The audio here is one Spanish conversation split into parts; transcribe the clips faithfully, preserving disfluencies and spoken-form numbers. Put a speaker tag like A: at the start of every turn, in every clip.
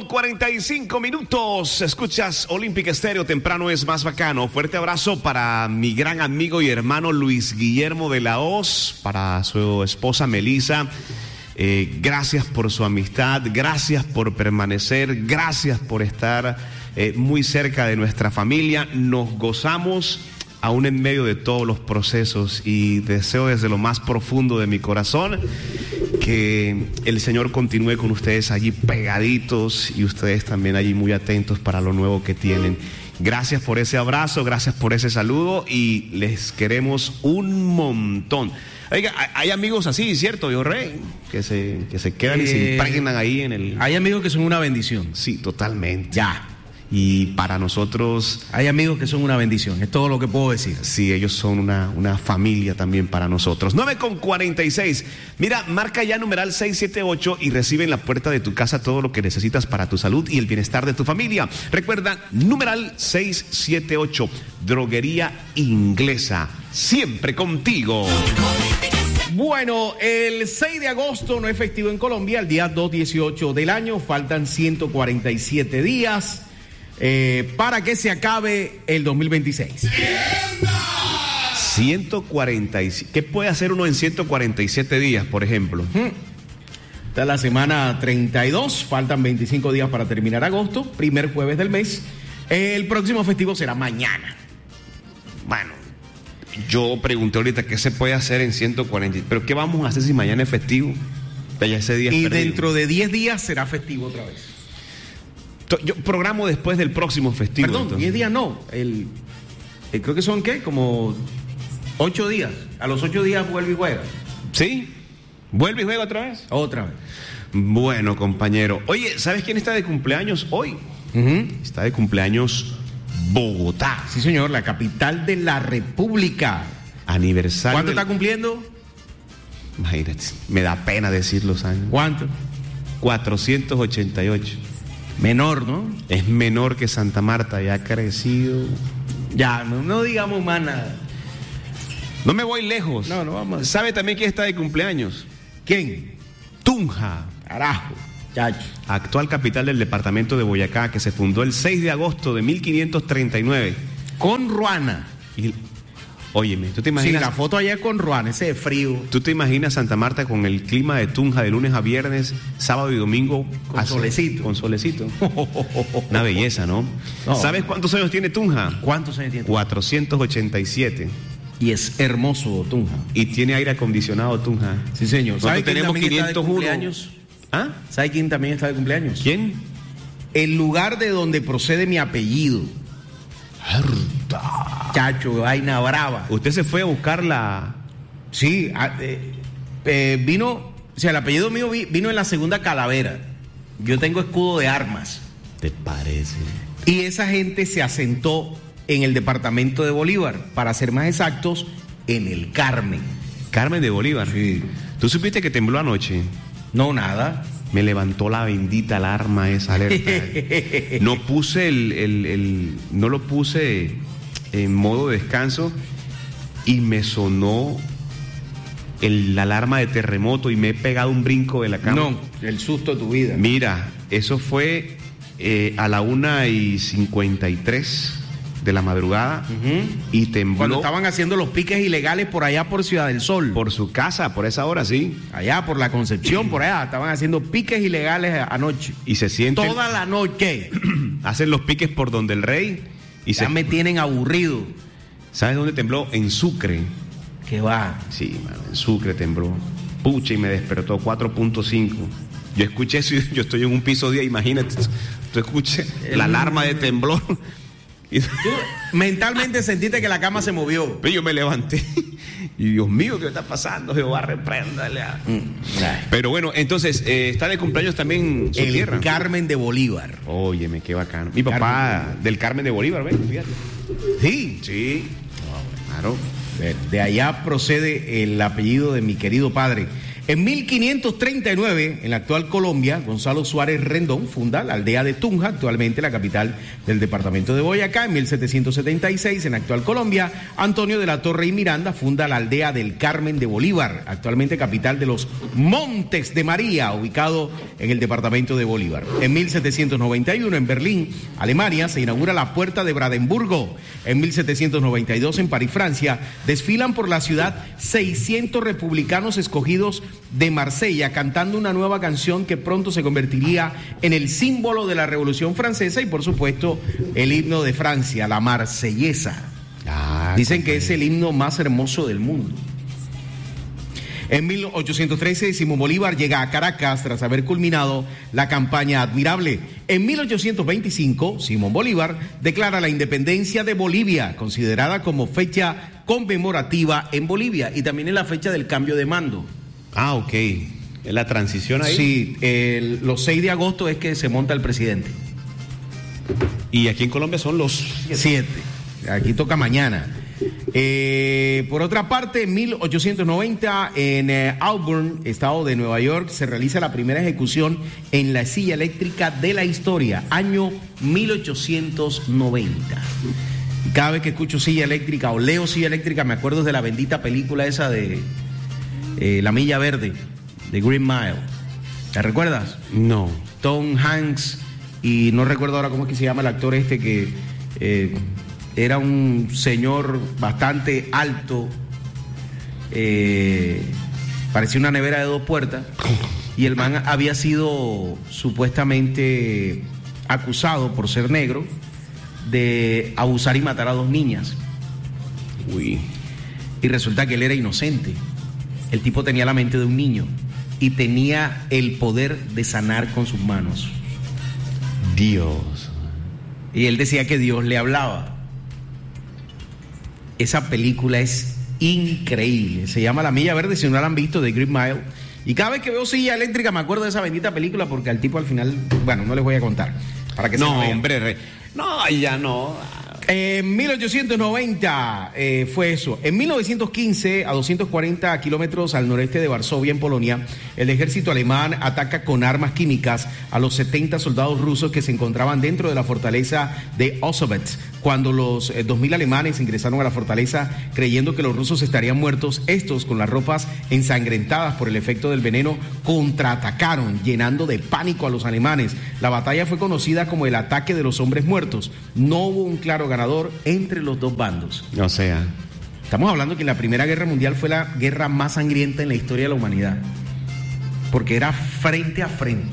A: cuarenta y cinco minutos. Escuchas Olímpica Estéreo, temprano es más bacano. Fuerte abrazo para mi gran amigo y hermano Luis Guillermo de la Hoz, para su esposa Melissa. Eh, gracias por su amistad, gracias por permanecer, gracias por estar eh, muy cerca de nuestra familia. Nos gozamos aún en medio de todos los procesos y deseo desde lo más profundo de mi corazón que el Señor continúe con ustedes allí pegaditos y ustedes también allí muy atentos para lo nuevo que tienen. Gracias por ese abrazo, gracias por ese saludo y les queremos un montón. Oiga, hay amigos así, ¿cierto, yo rey? Que se, que se quedan eh, y se impregnan ahí en el...
B: Hay amigos que son una bendición.
A: Sí, totalmente.
B: Ya.
A: Y para nosotros...
B: Hay amigos que son una bendición, es todo lo que puedo decir.
A: Sí, ellos son una, una familia también para nosotros. nueve con cuarenta y seis. Mira, marca ya numeral seis siete ocho y recibe en la puerta de tu casa todo lo que necesitas para tu salud y el bienestar de tu familia. Recuerda, numeral seis siete ocho, Droguería Inglesa, siempre contigo.
B: Bueno, el seis de agosto no es festivo en Colombia, el día dos dieciocho del año, faltan ciento cuarenta y siete días. Eh, para que se acabe el dos mil veintiséis.
A: ciento cuarenta y siete. ¿Qué puede hacer uno en ciento cuarenta y siete días, por ejemplo?
B: Hmm. Esta es la semana treinta y dos, faltan veinticinco días para terminar agosto, primer jueves del mes. El próximo festivo será mañana.
A: Bueno, yo pregunté ahorita qué se puede hacer en ciento cuarenta, pero ¿qué vamos a hacer si mañana es festivo? Ya ese día es
B: y
A: perdido.
B: Dentro de diez días será festivo otra vez.
A: Yo programo después del próximo festivo.
B: Perdón, diez días no. El, el, creo que son, ¿qué? Como ocho días. A los ocho días vuelve y juega.
A: ¿Sí? ¿Vuelve y juega otra vez?
B: Otra vez.
A: Bueno, compañero. Oye, ¿sabes quién está de cumpleaños hoy?
B: Uh-huh.
A: Está de cumpleaños Bogotá.
B: Sí, señor, la capital de la República.
A: Aniversario.
B: ¿Cuánto
A: del...
B: está cumpliendo?
A: Imagínate, me da pena decir los años.
B: ¿Cuánto?
A: cuatrocientos ochenta y ocho.
B: Menor, ¿no?
A: Es menor que Santa Marta, ya ha crecido.
B: Ya, no, no digamos más nada.
A: No me voy lejos.
B: No, no vamos.
A: ¿Sabe también quién está de cumpleaños?
B: ¿Quién?
A: Tunja.
B: Carajo, chacho.
A: Actual capital del departamento de Boyacá, que se fundó el seis de agosto de mil quinientos treinta y nueve.
B: Con Ruana.
A: Y, óyeme, ¿tú te imaginas?
B: Sí, la foto allá con Ruana, ese de frío.
A: ¿Tú te imaginas Santa Marta con el clima de Tunja de lunes a viernes, sábado y domingo?
B: Con
A: hace,
B: solecito.
A: Con solecito. Una belleza, ¿no? No. ¿Sabes cuántos años tiene Tunja?
B: ¿Cuántos años tiene?
A: cuatrocientos ochenta y siete.
B: Y es hermoso Tunja.
A: Y tiene aire acondicionado Tunja.
B: Sí, señor.
A: ¿Sabe quién tenemos quinientos uno?
B: ¿Ah? ¿Sabe quién también está de cumpleaños?
A: ¿Quién?
B: El lugar de donde procede mi apellido.
A: Herda.
B: Chacho, vaina brava.
A: ¿Usted se fue a buscar la...?
B: Sí, eh, eh, vino, o sea, el apellido mío vino en la segunda calavera. Yo tengo escudo de armas.
A: ¿Te parece?
B: Y esa gente se asentó en el departamento de Bolívar, para ser más exactos, en el Carmen.
A: Carmen de Bolívar.
B: Sí.
A: ¿Tú supiste que tembló anoche?
B: No, nada.
A: Me levantó la bendita alarma esa alerta. No puse el, el, el, no lo puse en modo descanso y me sonó el, la alarma de terremoto y me he pegado un brinco de la cama.
B: No, el susto de tu vida.
A: Mira, eso fue eh, a la una y cincuenta y tres de la madrugada. Uh-huh. Y tembló.
B: Cuando estaban haciendo los piques ilegales por allá por Ciudad del Sol.
A: Por su casa, por esa hora, sí.
B: Allá, por la Concepción, por allá. Estaban haciendo piques ilegales anoche.
A: Y se sienten...
B: Toda la noche.
A: Hacen los piques por donde el rey. Y
B: ya
A: se...
B: me tienen aburrido.
A: ¿Sabes dónde tembló? En Sucre.
B: ¿Qué va?
A: Sí, mano, en Sucre tembló. Pucha, y me despertó cuatro punto cinco. Yo escuché eso y yo estoy en un piso diez, imagínate. Tú escuché el... la alarma de temblor.
B: Y tú mentalmente sentiste que la cama se movió.
A: Pero yo me levanté y Dios mío, ¿qué está pasando? Jehová, repréndale. A... Mm. Pero bueno, entonces, eh, está de cumpleaños también su
B: el
A: tierra.
B: Carmen de Bolívar.
A: Óyeme, qué bacano. Mi papá Carmen. Del Carmen de Bolívar, ¿ves? Fíjate.
B: Sí.
A: Sí. Oh, claro.
B: De allá procede el apellido de mi querido padre. En mil quinientos treinta y nueve, en la actual Colombia, Gonzalo Suárez Rendón funda la aldea de Tunja, actualmente la capital del departamento de Boyacá. En mil setecientos setenta y seis, en la actual Colombia, Antonio de la Torre y Miranda funda la aldea del Carmen de Bolívar, actualmente capital de los Montes de María, ubicado en el departamento de Bolívar. En mil setecientos noventa y uno, en Berlín, Alemania, se inaugura la Puerta de Brandenburgo. En mil setecientos noventa y dos, en París, Francia, desfilan por la ciudad seiscientos republicanos escogidos de Marsella, cantando una nueva canción que pronto se convertiría en el símbolo de la Revolución Francesa y, por supuesto, el himno de Francia, la Marsellesa. Ah, Dicen que es el himno más hermoso del mundo. En mil ochocientos trece, Simón Bolívar llega a Caracas tras haber culminado la campaña Admirable. En mil ochocientos veinticinco, Simón Bolívar declara la independencia de Bolivia, considerada como fecha conmemorativa en Bolivia, y también es la fecha del cambio de mando.
A: Ah, ok. ¿Es la transición ahí?
B: Sí, el, los seis de agosto es que se monta el presidente.
A: Y aquí en Colombia son los
B: siete. Aquí toca mañana. Eh, por otra parte, en mil ochocientos noventa, en eh, Auburn, estado de Nueva York, se realiza la primera ejecución en la silla eléctrica de la historia, año mil ochocientos noventa. Cada vez que escucho silla eléctrica o leo silla eléctrica, me acuerdo de la bendita película esa de eh, La Milla Verde, de Green Mile. ¿Te recuerdas?
A: No.
B: Tom Hanks y no recuerdo ahora cómo es que se llama el actor este que... Eh, Era un señor bastante alto, eh, parecía una nevera de dos puertas, y el man había sido supuestamente acusado por ser negro de abusar y matar a dos niñas.
A: Uy.
B: Y resulta que él era inocente. El tipo tenía la mente de un niño y tenía el poder de sanar con sus manos.
A: Dios.
B: Y él decía que Dios le hablaba. Esa película es increíble. Se llama La Milla Verde, si no la han visto, de Green Mile. Y cada vez que veo silla eléctrica me acuerdo de esa bendita película, porque al tipo al final, bueno, no les voy a contar. Para que
A: no,
B: se
A: hombre, re... no, ya no.
B: En mil ochocientos noventa eh, fue eso. En mil novecientos quince, a doscientos cuarenta kilómetros al noreste de Varsovia, en Polonia, el ejército alemán ataca con armas químicas a los setenta soldados rusos que se encontraban dentro de la fortaleza de Auschwitz. Cuando los eh, dos mil alemanes ingresaron a la fortaleza creyendo que los rusos estarían muertos, estos, con las ropas ensangrentadas por el efecto del veneno, contraatacaron, llenando de pánico a los alemanes. La batalla fue conocida como el ataque de los hombres muertos. No hubo un claro ganador entre los dos bandos.
A: O sea,
B: estamos hablando que la Primera Guerra Mundial fue la guerra más sangrienta en la historia de la humanidad, porque era frente a frente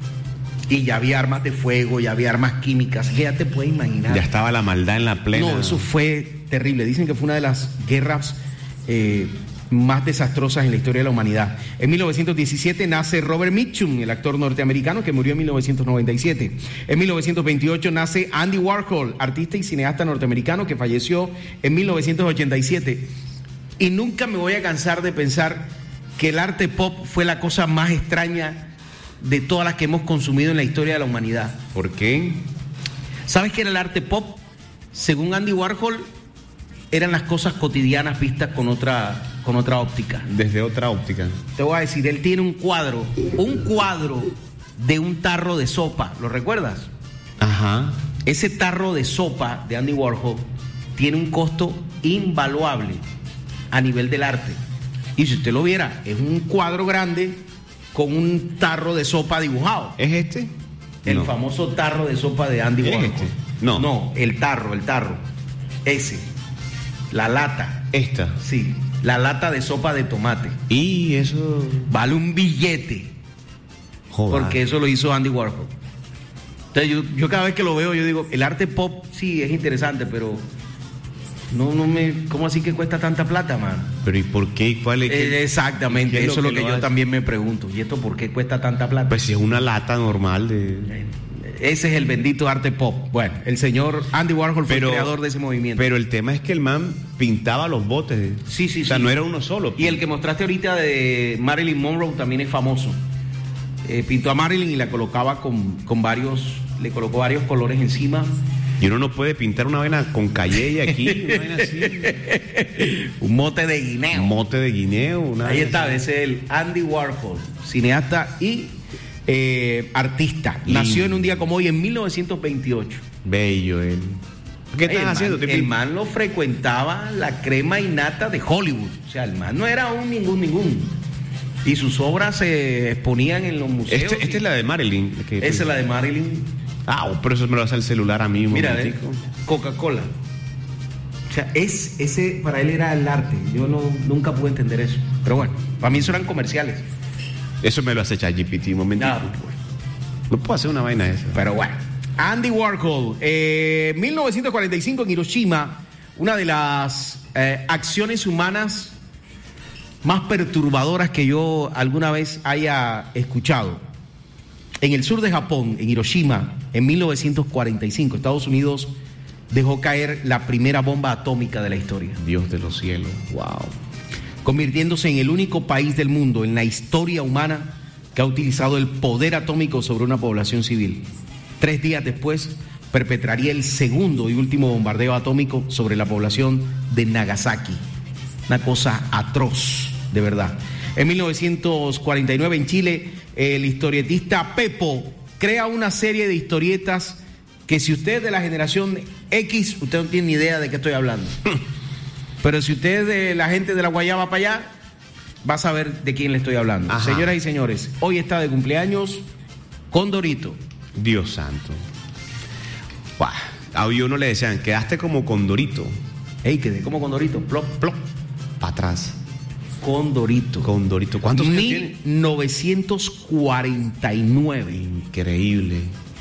B: y ya había armas de fuego, ya había armas químicas, que ya te puedes imaginar.
A: Ya estaba la maldad en la plena.
B: No, eso fue terrible. Dicen que fue una de las guerras eh, más desastrosas en la historia de la humanidad. En mil novecientos diecisiete nace Robert Mitchum, el actor norteamericano que murió en mil novecientos noventa y siete. En mil novecientos veintiocho nace Andy Warhol, artista y cineasta norteamericano que falleció en mil novecientos ochenta y siete. Y nunca me voy a cansar de pensar que el arte pop fue la cosa más extraña de todas las que hemos consumido en la historia de la humanidad.
A: ¿Por qué?
B: ¿Sabes qué era el arte pop? Según Andy Warhol, eran las cosas cotidianas vistas con otra, con otra óptica.
A: Desde otra óptica.
B: Te voy a decir, él tiene un cuadro, un cuadro de un tarro de sopa, ¿lo recuerdas?
A: Ajá.
B: Ese tarro de sopa de Andy Warhol tiene un costo invaluable a nivel del arte. Y si usted lo viera, es un cuadro grande con un tarro de sopa dibujado.
A: ¿Es este?
B: El
A: no.
B: famoso tarro de sopa de Andy Warhol.
A: ¿Es este? No.
B: No, el tarro, el tarro. Ese. La lata.
A: Esta.
B: Sí, la lata de sopa de tomate.
A: Y eso...
B: Vale un billete.
A: Joder.
B: Porque eso lo hizo Andy Warhol. Entonces yo, yo cada vez que lo veo, yo digo, el arte pop sí es interesante, pero... No, no me... ¿Cómo así que cuesta tanta plata, man?
A: Pero ¿y por qué? ¿Y cuál es?
B: Eh, exactamente,
A: es
B: eso es lo
A: que
B: que,
A: lo
B: yo
A: hace?
B: también me pregunto. ¿Y esto por qué cuesta tanta plata?
A: Pues si es una lata normal de...
B: Ese es el bendito arte pop. Bueno, el señor Andy Warhol fue
A: pero,
B: el creador de ese movimiento.
A: Pero el tema es que el man pintaba los botes.
B: Sí, sí,
A: o sea,
B: sí.
A: no era uno solo.
B: Y el que mostraste ahorita de Marilyn Monroe también es famoso. Eh, pintó a Marilyn y la colocaba con, con varios, le colocó varios colores encima
A: Y uno no puede pintar una vaina con calle aquí, una vaina así.
B: Un mote de guineo.
A: Un mote de guineo. Una
B: Ahí está, ese es el Andy Warhol, cineasta y eh, artista.
A: Lindo.
B: Nació en un día como hoy, en mil novecientos veintiocho.
A: Bello él. ¿Qué estás
B: el
A: haciendo?
B: Man, el man lo frecuentaba la crema innata de Hollywood. O sea, el man no era un ningún ningún. Y sus obras se exponían en los museos.
A: Este, esta es la de Marilyn. Que,
B: Esa es la de Marilyn.
A: Ah, oh, pero eso me lo hace el celular a mí. Un
B: Mira,
A: momentico.
B: Coca-Cola. O sea, es, ese para él era el arte. Yo no, nunca pude entender eso. Pero bueno, para mí eso eran comerciales.
A: Eso me lo hace ChatGPT un momentito.
B: Nada, pues.
A: No puedo hacer una vaina esa.
B: Pero bueno. Andy Warhol, eh, mil novecientos cuarenta y cinco en Hiroshima, una de las eh, acciones humanas más perturbadoras que yo alguna vez haya escuchado. En el sur de Japón, en Hiroshima, en mil novecientos cuarenta y cinco, Estados Unidos dejó caer la primera bomba atómica de la historia.
A: Dios de los cielos. Wow.
B: Convirtiéndose en el único país del mundo en la historia humana que ha utilizado el poder atómico sobre una población civil. Tres días después, perpetraría el segundo y último bombardeo atómico sobre la población de Nagasaki. Una cosa atroz, de verdad. En mil novecientos cuarenta y nueve, en Chile, el historietista Pepo crea una serie de historietas que, si usted es de la generación X, usted no tiene ni idea de qué estoy hablando. Pero si usted es de la gente de la Guayaba para allá, va a saber de quién le estoy hablando. Ajá. Señoras y señores, hoy está de cumpleaños Condorito.
A: Dios santo. Bah, a uno le decían, quedaste como Condorito.
B: Ey, quedé como Condorito. Plop, plop.
A: Para atrás.
B: Condorito.
A: Condorito. ¿Cuántos años tiene?
B: mil novecientos cuarenta y nueve.
A: Increíble.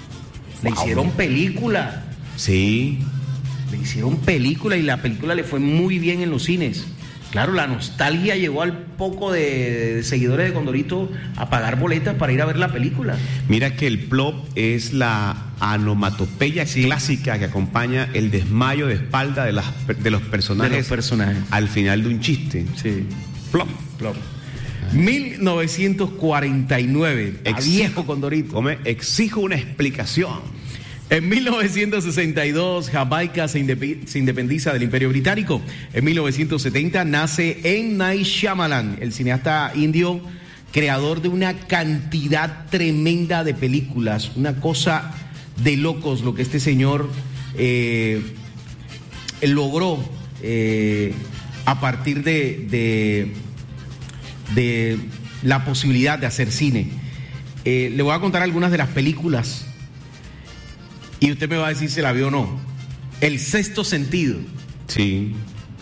B: Le
A: Wow.
B: hicieron película.
A: Sí.
B: Le hicieron película y la película le fue muy bien en los cines. Claro, la nostalgia llevó al poco de, de seguidores de Condorito a pagar boletas para ir a ver la película.
A: Mira que el plop es la onomatopeya sí. clásica que acompaña el desmayo de espalda de, las, de los personajes,
B: de los personajes
A: al final de un chiste.
B: Sí.
A: Plop.
B: Plop. mil novecientos cuarenta y nueve. Exijo, viejo Condorito.
A: Come, exijo una explicación.
B: En mil novecientos sesenta y dos, Jamaica se, indep- se independiza del Imperio Británico. En mil novecientos setenta nace M. Night Shyamalan, el cineasta indio, creador de una cantidad tremenda de películas. Una cosa de locos lo que este señor eh, logró eh, a partir de, de, de la posibilidad de hacer cine. Eh, le voy a contar algunas de las películas y usted me va a decir si la vio o no. El Sexto Sentido.
A: Sí.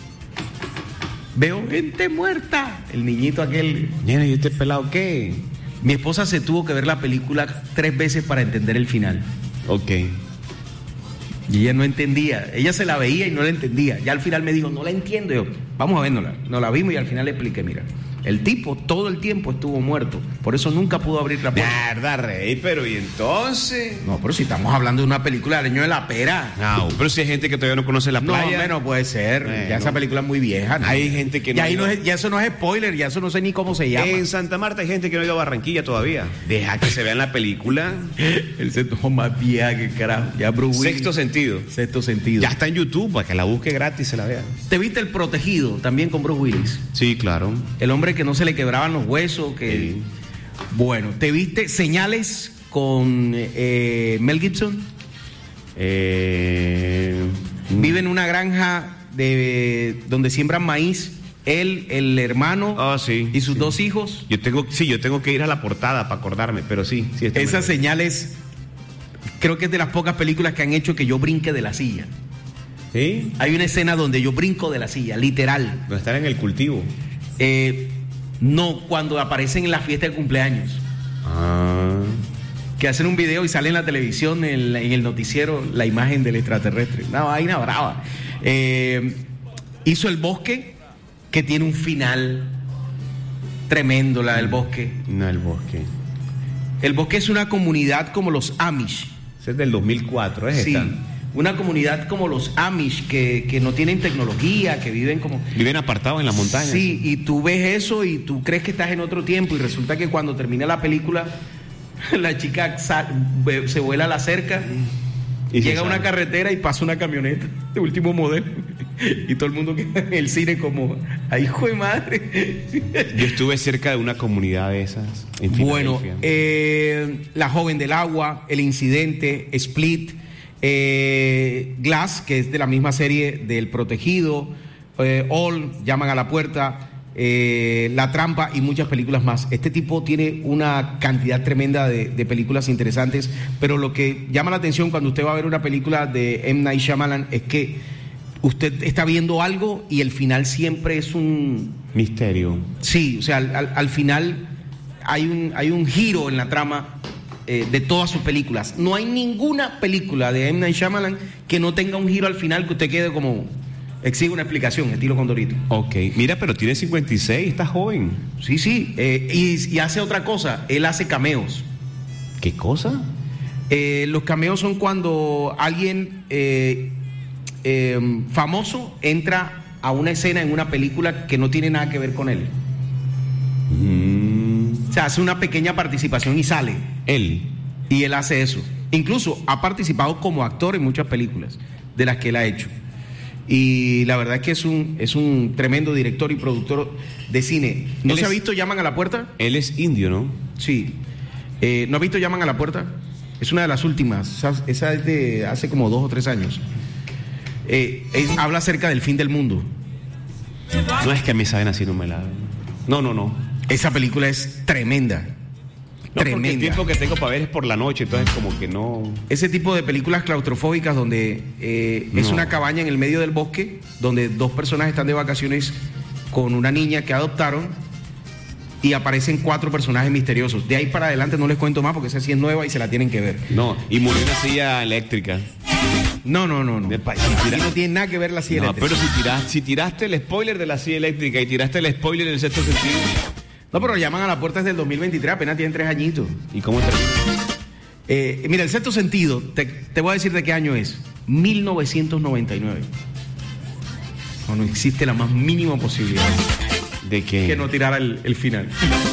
B: Veo gente muerta. El niñito aquel.
A: Mira, ¿y este pelado qué?
B: Mi esposa se tuvo que ver la película tres veces para entender el final.
A: Ok.
B: Y ella no entendía. Ella se la veía y no la entendía. Ya al final me dijo, no la entiendo. Yo, vamos a vernosla. Nos la vimos y al final le expliqué, mira. El tipo todo el tiempo estuvo muerto. Por eso nunca pudo abrir la puerta.
A: Verdad, rey, pero ¿y entonces?
B: No, pero si estamos hablando de una película del Año de la Pera.
A: No, pero si hay gente que todavía no conoce la playa.
B: No, bueno, puede ser.
A: Bueno.
B: Ya esa película es muy vieja, ¿no?
A: Hay gente que no.
B: Ya, ahí no es, ya eso no es spoiler, ya eso no sé ni cómo se llama.
A: En Santa Marta hay gente que no ha ido a Barranquilla todavía. Deja que se vean la película.
B: El sexto más vieja que carajo. Ya Bruce Willis.
A: Sexto Sentido.
B: Sexto Sentido.
A: Ya está en YouTube para que la busque gratis y se la vea.
B: ¿Te viste El Protegido? También con Bruce Willis.
A: Sí, claro.
B: El hombre que no se le quebraban los huesos. Que...
A: Sí.
B: Bueno, ¿te viste Señales con eh, Mel Gibson?
A: Eh...
B: Vive en una granja de donde siembran maíz. Él, el hermano
A: oh, sí,
B: y sus
A: sí.
B: dos hijos.
A: Yo tengo, sí, yo tengo que ir a la portada para acordarme, pero sí. sí
B: Esas Señales, creo que es de las pocas películas que han hecho que yo brinque de la silla.
A: ¿Sí?
B: Hay una escena donde yo brinco de la silla, literal.
A: No estar en el cultivo.
B: Eh, no, cuando aparecen en la fiesta de cumpleaños.
A: Ah.
B: Que hacen un video y sale en la televisión, en, en el noticiero, la imagen del extraterrestre. Una vaina brava. Eh, hizo El Bosque, que tiene un final tremendo, la del Bosque.
A: No, El Bosque.
B: El Bosque es una comunidad como los Amish.
A: Ese es del dos mil cuatro, ¿es
B: Sí,
A: esta?
B: una comunidad como los Amish, que, que no tienen tecnología, que viven como...
A: Viven apartados en las montañas.
B: Sí, y tú ves eso y tú crees que estás en otro tiempo y resulta que cuando termina la película, la chica sal, se vuela a la cerca Y llega a una carretera y pasa una camioneta de último modelo. Y todo el mundo queda en el cine como, ¡ay, hijo de madre!
A: Yo estuve cerca de una comunidad de esas. En
B: bueno, eh, La joven del agua, El incidente, Split, eh, Glass, que es de la misma serie del Protegido, eh, All, Llaman a la puerta, eh, La trampa y muchas películas más. Este tipo tiene una cantidad tremenda de, de películas interesantes, pero lo que llama la atención cuando usted va a ver una película de M. Night Shyamalan es que usted está viendo algo y el final siempre es un
A: misterio.
B: Sí, o sea, al, al, al final hay un, hay un giro en la trama eh, de todas sus películas. No hay ninguna película de M. Night Shyamalan que no tenga un giro al final que usted quede como, exige una explicación, estilo Condorito.
A: Ok, mira, pero tiene cincuenta y seis, está joven.
B: Sí, sí, eh, y, y hace otra cosa, él hace cameos.
A: ¿Qué cosa?
B: Eh, los cameos son cuando alguien eh, eh, famoso entra a una escena en una película que no tiene nada que ver con él.
A: Mm.
B: O sea, hace una pequeña participación y sale.
A: Él.
B: Y él hace eso. Incluso ha participado como actor en muchas películas de las que él ha hecho. Y la verdad es que es un, es un tremendo director y productor de cine. ¿No él se es, ha visto Llaman a la puerta?
A: Él es indio, ¿no?
B: Sí. Eh, ¿No ha visto Llaman a la puerta? Es una de las últimas. Esa es de hace como dos o tres años. Eh, es, habla acerca del fin del mundo.
A: No es que a mí saben así, no me la... No, no, no.
B: Esa película es tremenda.
A: No,
B: tremenda.
A: Porque el tiempo que tengo para ver es por la noche, entonces como que no...
B: Ese tipo de películas claustrofóbicas donde eh, no. es una cabaña en el medio del bosque, donde dos personas están de vacaciones con una niña que adoptaron y aparecen cuatro personajes misteriosos. De ahí para adelante no les cuento más porque esa sí es nueva y se la tienen que ver.
A: No, y murió en una silla eléctrica.
B: No, no, no, no.
A: De pa- si tira...
B: no tiene nada que ver la silla
A: no,
B: eléctrica.
A: Pero si, tiras, si tiraste el spoiler de la silla eléctrica y tiraste el spoiler del sexto sentido...
B: No, pero Llaman a la puerta desde el dos mil veintitrés, apenas tienen tres añitos.
A: ¿Y cómo termina?
B: Eh, mira, el sexto sentido, te, te voy a decir de qué año es. mil novecientos noventa y nueve. No, no existe la más mínima posibilidad.
A: ¿De qué?
B: Que no tirara el, el final.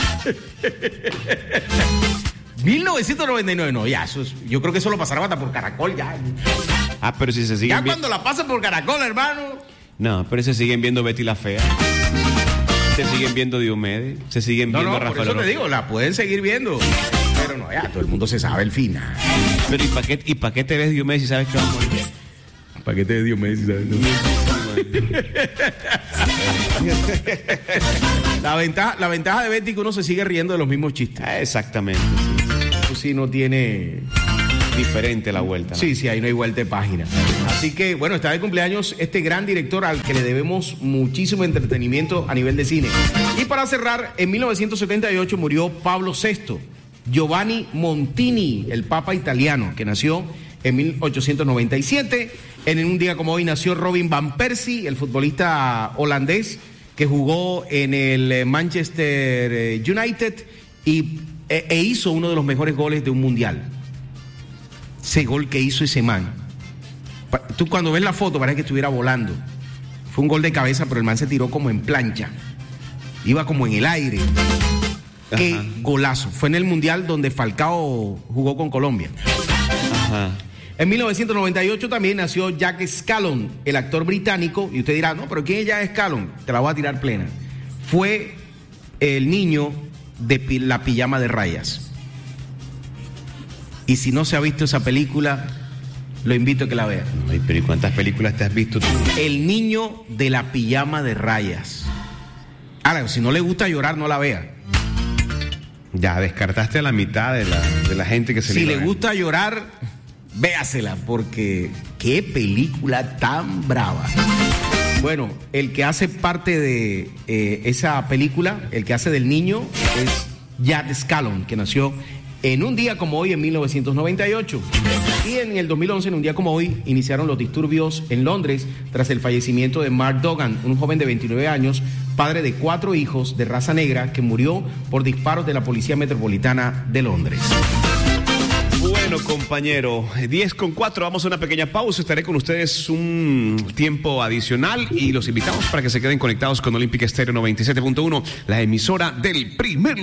B: mil novecientos noventa y nueve, no, ya, eso es, yo creo que eso lo pasaron hasta por Caracol, ya.
A: Ah, pero si se siguen...
B: Ya
A: vi...
B: cuando la pasan por Caracol, hermano.
A: No, pero se siguen viendo Betty la Fea. Se siguen viendo Diomedes. Se siguen
B: no,
A: viendo
B: no,
A: Rafael
B: por eso
A: Oro.
B: te digo, la pueden seguir viendo. Pero no, ya, todo el mundo se sabe el final.
A: Pero ¿y para qué, y pa qué te ves Diomedes si sabes que va a morir?
B: ¿Para qué te ves Diomedes si sabes? No. la, ventaja, la ventaja de Betty es que uno se sigue riendo de los mismos chistes.
A: Ah, exactamente, sí.
B: Eso sí no tiene...
A: Diferente la vuelta, ¿no?
B: Sí, sí, ahí no hay vuelta de página. Así que, bueno, está de cumpleaños este gran director al que le debemos muchísimo entretenimiento a nivel de cine. Y para cerrar, en mil novecientos setenta y ocho murió Pablo sexto, Giovanni Montini, el papa italiano, que nació en mil ochocientos noventa y siete. En un día como hoy nació Robin Van Persie, el futbolista holandés que jugó en el Manchester United y, e, e hizo uno de los mejores goles de un mundial. Ese gol que hizo ese man. Tú cuando ves la foto parece que estuviera volando. Fue un gol de cabeza, pero el man se tiró como en plancha. Iba como en el aire. Ajá. Qué golazo. Fue en el mundial donde Falcao jugó con Colombia.
A: Ajá.
B: En mil novecientos noventa y ocho también nació Jack Skellon, el actor británico. Y usted dirá, no, pero ¿quién es Jack Skellon? Te la voy a tirar plena. Fue el niño de La pijama de rayas. Y si no se ha visto esa película, lo invito a que la vea.
A: Ay, pero ¿y cuántas películas te has visto tú?
B: El niño de la pijama de rayas. Ahora, si no le gusta llorar, no la vea.
A: Ya, descartaste a la mitad de la, de la gente que se
B: Si le gusta llorar, véasela, porque qué película tan brava. Bueno, el que hace parte de eh, esa película, el que hace del niño, es Jack Skellon, que nació en un día como hoy, en mil novecientos noventa y ocho. Y en el dos mil once, en un día como hoy, iniciaron los disturbios en Londres tras el fallecimiento de Mark Dogan, un joven de veintinueve años, padre de cuatro hijos de raza negra, que murió por disparos de la Policía Metropolitana de Londres.
A: Bueno, compañero, diez con cuatro, vamos a una pequeña pausa. Estaré con ustedes un tiempo adicional y los invitamos para que se queden conectados con Olímpica Estéreo noventa y siete punto uno, la emisora del primer